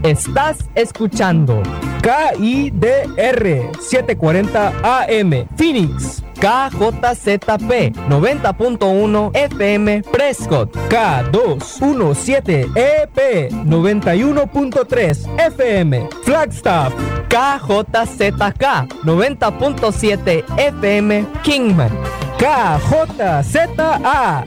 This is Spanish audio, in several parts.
Estás escuchando KIDR 740 AM Phoenix, KJZP 90.1 FM Prescott, K217EP 91.3 FM Flagstaff, KJZK 90.7 FM Kingman, KJZA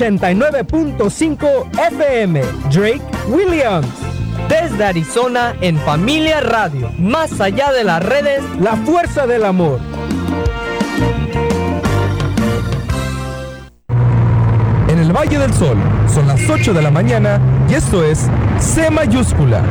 89.5 FM Drake Williams. Desde Arizona en Familia Radio, más allá de las redes, la fuerza del amor. En el Valle del Sol son las 8 de la mañana y esto es C mayúscula.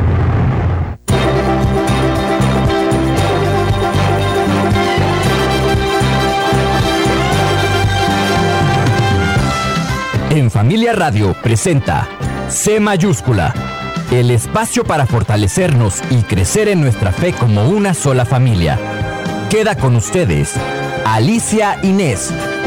En Familia Radio presenta C mayúscula. El espacio para fortalecernos y crecer en nuestra fe como una sola familia. Queda con ustedes, Alicia Inés.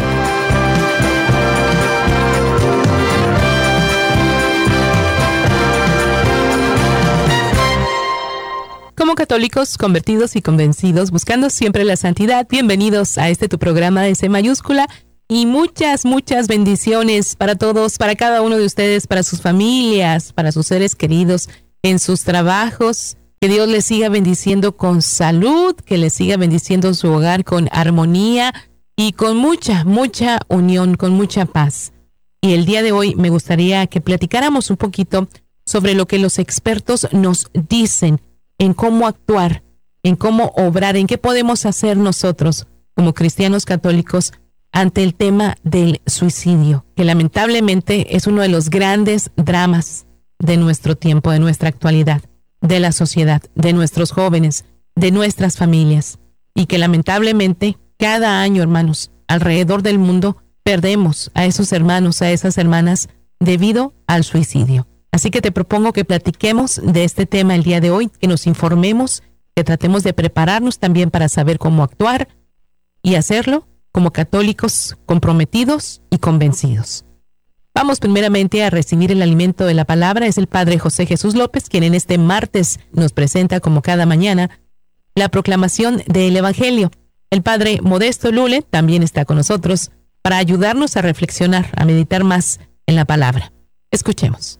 Como católicos convertidos y convencidos, buscando siempre la santidad, bienvenidos a tu programa de C mayúscula. Y muchas bendiciones para todos, para cada uno de ustedes, para sus familias, para sus seres queridos, en sus trabajos. Que Dios les siga bendiciendo con salud, que les siga bendiciendo su hogar con armonía y con mucha unión, con mucha paz. Y el día de hoy me gustaría que platicáramos un poquito sobre lo que los expertos nos dicen en cómo actuar, en cómo obrar, en qué podemos hacer nosotros como cristianos católicos ante el tema del suicidio, que lamentablemente es uno de los grandes dramas de nuestro tiempo, de nuestra actualidad, de la sociedad, de nuestros jóvenes, de nuestras familias, y que lamentablemente cada año, hermanos, alrededor del mundo perdemos a esos hermanos, a esas hermanas debido al suicidio. Así que te propongo que platiquemos de este tema el día de hoy, que nos informemos, que tratemos de prepararnos también para saber cómo actuar y hacerlo como católicos comprometidos y convencidos. Vamos primeramente a recibir el alimento de la palabra. Es el Padre José Jesús López, quien en este martes nos presenta, como cada mañana, la proclamación del Evangelio. El Padre Modesto Lule también está con nosotros para ayudarnos a reflexionar, a meditar más en la palabra. Escuchemos.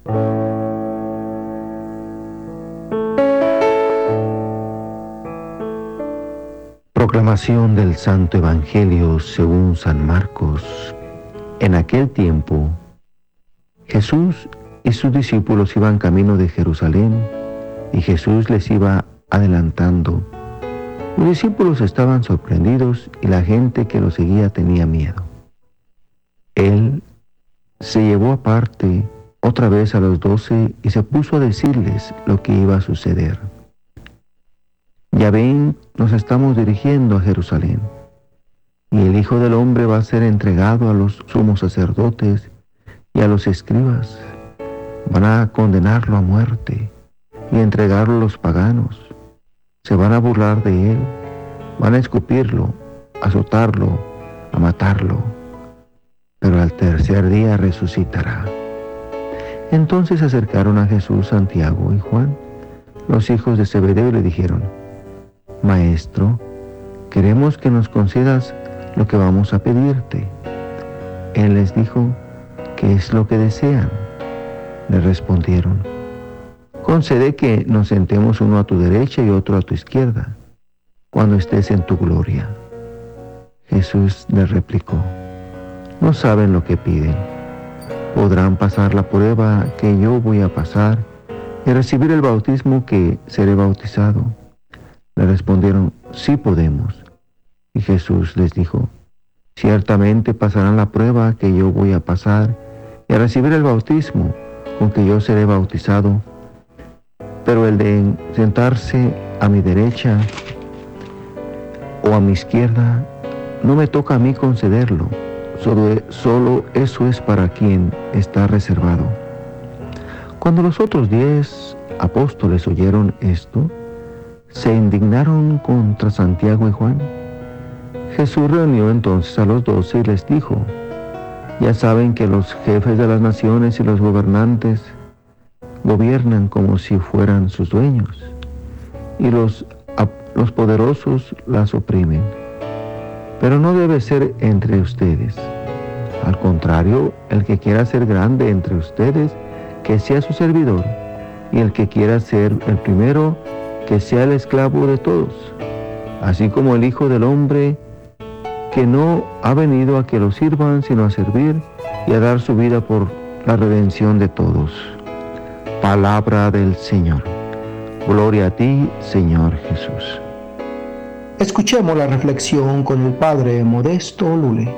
Proclamación del Santo Evangelio según San Marcos. En aquel tiempo, Jesús y sus discípulos iban camino de Jerusalén, y Jesús les iba adelantando. Los discípulos estaban sorprendidos y la gente que lo seguía tenía miedo. Él se llevó aparte otra vez a los 12 y se puso a decirles lo que iba a suceder. Ya ven, nos estamos dirigiendo a Jerusalén, y el Hijo del Hombre va a ser entregado a los sumos sacerdotes y a los escribas. Van a condenarlo a muerte y entregarlo a los paganos. Se van a burlar de él, van a escupirlo, a azotarlo, a matarlo, pero al tercer día resucitará. Entonces se acercaron a Jesús Santiago y Juan, los hijos de Zebedeo, y le dijeron: Maestro, queremos que nos concedas lo que vamos a pedirte. Él les dijo: ¿qué es lo que desean? Le respondieron: concede que nos sentemos uno a tu derecha y otro a tu izquierda, cuando estés en tu gloria. Jesús les replicó: no saben lo que piden. ¿Podrán pasar la prueba que yo voy a pasar y recibir el bautismo que seré bautizado? Le respondieron: sí podemos. Y Jesús les dijo: ciertamente pasarán la prueba que yo voy a pasar y a recibir el bautismo con que yo seré bautizado, pero el de sentarse a mi derecha o a mi izquierda no me toca a mí concederlo, solo eso es para quien está reservado. Cuando los otros 10 apóstoles oyeron esto, se indignaron contra Santiago y Juan. Jesús reunió entonces a los 12 y les dijo: ya saben que los jefes de las naciones y los gobernantes gobiernan como si fueran sus dueños, y los poderosos las oprimen. Pero no debe ser entre ustedes. Al contrario, el que quiera ser grande entre ustedes, que sea su servidor, y el que quiera ser el primero, que sea el esclavo de todos. Así como el Hijo del Hombre, que no ha venido a que lo sirvan, sino a servir y a dar su vida por la redención de todos. Palabra del Señor. Gloria a ti, Señor Jesús. Escuchemos la reflexión con el Padre Modesto Lule.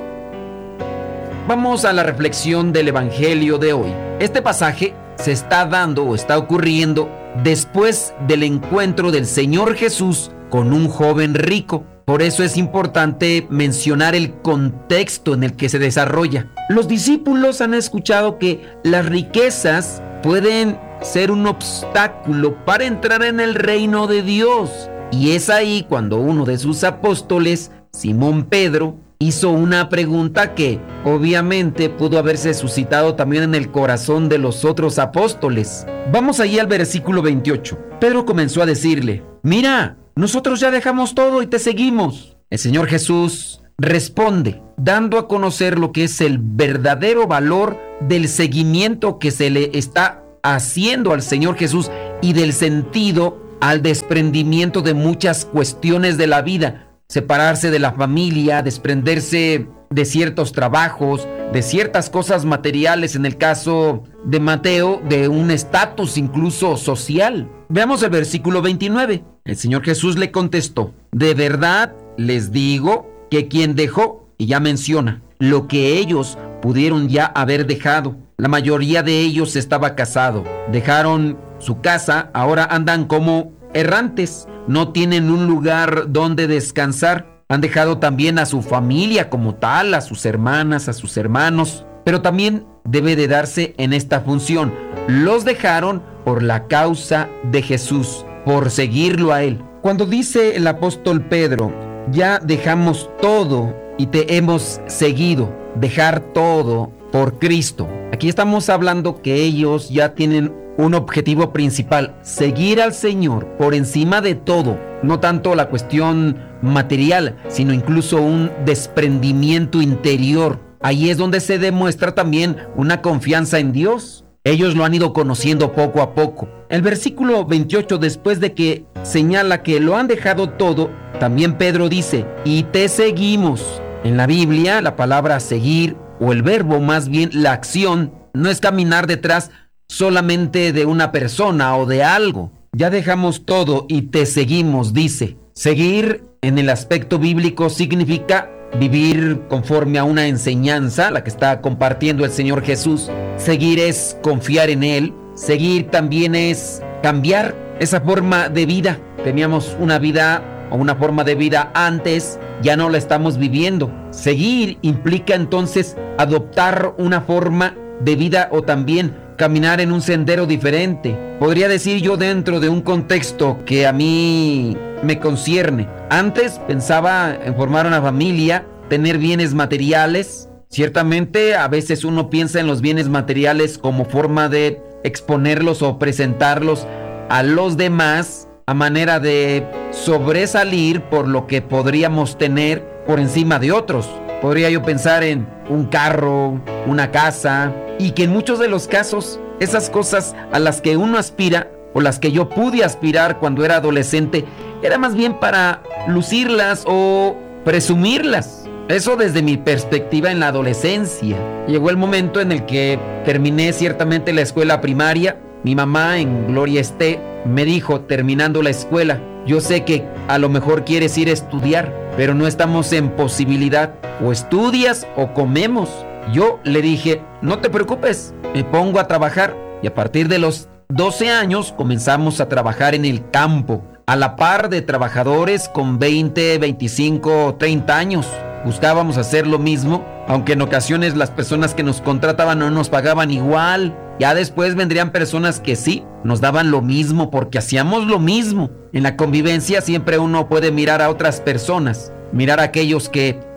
Vamos a la reflexión del Evangelio de hoy. Este pasaje se está dando o está ocurriendo después del encuentro del Señor Jesús con un joven rico. Por eso es importante mencionar el contexto en el que se desarrolla. Los discípulos han escuchado que las riquezas pueden ser un obstáculo para entrar en el reino de Dios. Y es ahí cuando uno de sus apóstoles, Simón Pedro, hizo una pregunta que obviamente pudo haberse suscitado también en el corazón de los otros apóstoles. Vamos allí al versículo 28. Pedro comenzó a decirle: mira, nosotros ya dejamos todo y te seguimos. El Señor Jesús responde, dando a conocer lo que es el verdadero valor del seguimiento que se le está haciendo al Señor Jesús y del sentido al desprendimiento de muchas cuestiones de la vida. Separarse de la familia, desprenderse de ciertos trabajos, de ciertas cosas materiales, en el caso de Mateo, de un estatus incluso social. Veamos el versículo 29. El Señor Jesús le contestó: de verdad les digo que quien dejó, y ya menciona, lo que ellos pudieron ya haber dejado. La mayoría de ellos estaba casado, dejaron su casa, ahora andan como errantes, no tienen un lugar donde descansar. Han dejado también a su familia como tal, a sus hermanas, a sus hermanos, pero también debe de darse en esta función. Los dejaron por la causa de Jesús, por seguirlo a Él. Cuando dice el apóstol Pedro, ya dejamos todo y te hemos seguido, dejar todo por Cristo. Aquí estamos hablando que ellos ya tienen un objetivo principal: seguir al Señor por encima de todo, no tanto la cuestión material, sino incluso un desprendimiento interior. Ahí es donde se demuestra también una confianza en Dios. Ellos lo han ido conociendo poco a poco. El versículo 28, después de que señala que lo han dejado todo, también Pedro dice: y te seguimos. En la Biblia, la palabra seguir, o el verbo más bien, la acción, no es caminar detrás solamente de una persona o de algo. Ya dejamos todo y te seguimos, dice. Seguir en el aspecto bíblico significa vivir conforme a una enseñanza, la que está compartiendo el Señor Jesús. Seguir es confiar en Él. Seguir también es cambiar esa forma de vida. Teníamos una vida o una forma de vida antes, ya no la estamos viviendo. Seguir implica entonces adoptar una forma de vida o también caminar en un sendero diferente. Podría decir yo dentro de un contexto que a mí me concierne. Antes pensaba en formar una familia, tener bienes materiales. Ciertamente a veces uno piensa en los bienes materiales como forma de exponerlos o presentarlos a los demás a manera de sobresalir por lo que podríamos tener por encima de otros. Podría yo pensar en un carro, una casa, y que en muchos de los casos esas cosas a las que uno aspira o las que yo pude aspirar cuando era adolescente era más bien para lucirlas o presumirlas. Eso desde mi perspectiva en la adolescencia. Llegó el momento en el que terminé ciertamente la escuela primaria. Mi mamá, en gloria esté, me dijo terminando la escuela: yo sé que a lo mejor quieres ir a estudiar, pero no estamos en posibilidad. O estudias o comemos. Yo le dije: no te preocupes, me pongo a trabajar. Y a partir de los 12 años comenzamos a trabajar en el campo, a la par de trabajadores con 20, 25, 30 años. Buscábamos hacer lo mismo, aunque en ocasiones las personas que nos contrataban no nos pagaban igual. Ya después vendrían personas que sí, nos daban lo mismo porque hacíamos lo mismo. En la convivencia siempre uno puede mirar a otras personas, mirar a aquellos que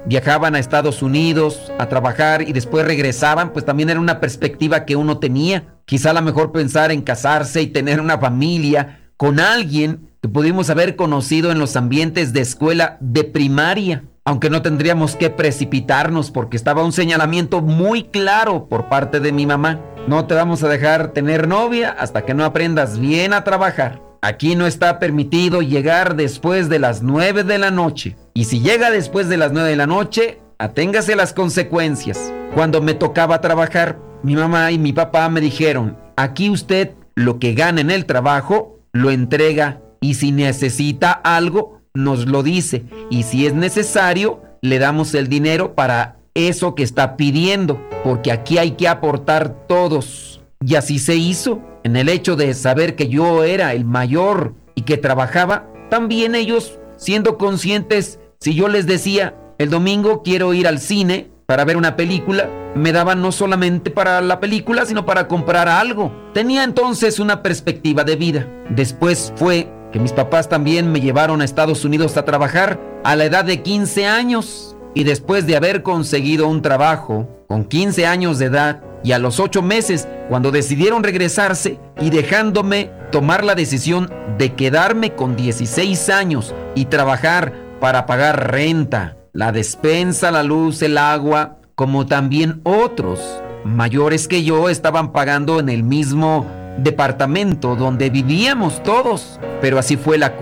viajaban a Estados Unidos a trabajar y después regresaban, pues también era una perspectiva que uno tenía. Quizá a lo mejor pensar en casarse y tener una familia con alguien que pudimos haber conocido en los ambientes de escuela de primaria, aunque no tendríamos que precipitarnos porque estaba un señalamiento muy claro por parte de mi mamá. No te vamos a dejar tener novia hasta que no aprendas bien a trabajar. Aquí no está permitido llegar después de las 9 de la noche. Y si llega después de las 9 de la noche, aténgase a las consecuencias. Cuando me tocaba trabajar, mi mamá y mi papá me dijeron, aquí usted lo que gana en el trabajo, lo entrega. Y si necesita algo, nos lo dice. Y si es necesario, le damos el dinero para eso que está pidiendo. Porque aquí hay que aportar todos. Y así se hizo. En el hecho de saber que yo era el mayor y que trabajaba, también ellos, siendo conscientes, si yo les decía, el domingo quiero ir al cine para ver una película, me daban no solamente para la película, sino para comprar algo. Tenía entonces una perspectiva de vida. Después fue que mis papás también me llevaron a Estados Unidos a trabajar a la edad de 15 años. Y después de haber conseguido un trabajo con 15 años de edad, y a los 8 meses, cuando decidieron regresarse y dejándome tomar la decisión de quedarme con 16 años y trabajar para pagar renta, la despensa, la luz, el agua, como también otros mayores que yo estaban pagando en el mismo departamento donde vivíamos todos. Pero así fue la